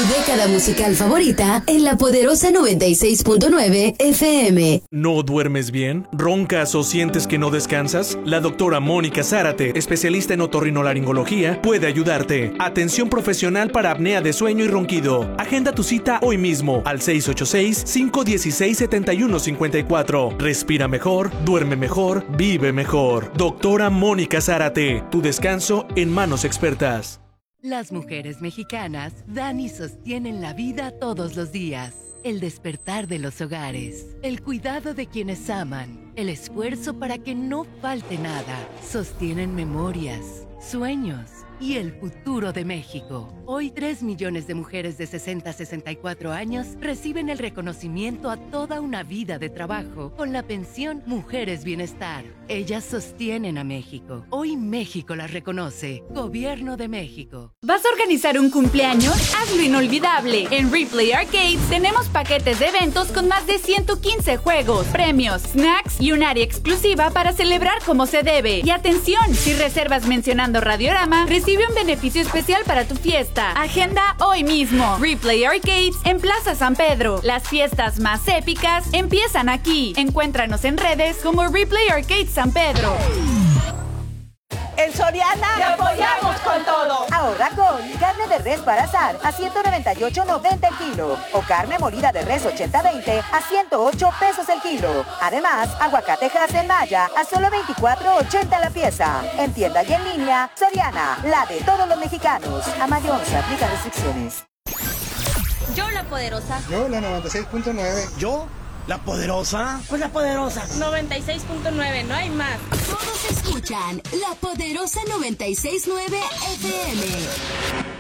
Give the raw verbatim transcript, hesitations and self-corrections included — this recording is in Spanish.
década musical favorita en La Poderosa noventa y seis punto nueve F M. ¿No duermes bien? ¿Roncas o sientes que no descansas? La doctora Mónica Zárate, especialista en otorrinolaringología, puede ayudarte. Atención profesional para apnea de sueño y ronquido. Agenda tu cita hoy mismo al seis ocho seis, cinco uno seis, siete uno cinco cuatro. Respira mejor, duerme mejor, vive mejor. Doctora Mónica Zárate, tu descanso en manos expertas. Las mujeres mexicanas dan y sostienen la vida todos los días. El despertar de los hogares, el cuidado de quienes aman, el esfuerzo para que no falte nada. Sostienen memorias, sueños y el futuro de México. Hoy, tres millones de mujeres de sesenta a sesenta y cuatro años reciben el reconocimiento a toda una vida de trabajo con la pensión Mujeres Bienestar. Ellas sostienen a México. Hoy México las reconoce. Gobierno de México. ¿Vas a organizar un cumpleaños? Hazlo inolvidable. En Replay Arcades tenemos paquetes de eventos con más de ciento quince juegos, premios, snacks y un área exclusiva para celebrar como se debe. Y atención, si reservas mencionando Radiorama, recibe un beneficio especial para tu fiesta. Agenda hoy mismo. Replay Arcades en Plaza San Pedro. Las fiestas más épicas empiezan aquí. Encuéntranos en redes como Replay Arcades San Pedro. En Soriana te apoyamos con todo. Ahorra con carne de res para asar a ciento noventa y ocho noventa el kilo o carne molida de res ochenta veinte a ciento ocho pesos el kilo. Además, aguacate Hass en malla a solo veinticuatro ochenta la pieza. En tienda y en línea, Soriana, la de todos los mexicanos. A mayo once, aplica restricciones. Yo la poderosa. Yo la noventa y seis punto nueve. Yo la poderosa. Pues la poderosa. noventa y seis punto nueve, no hay más. Todos escuchan La Poderosa noventa y seis punto nueve F M.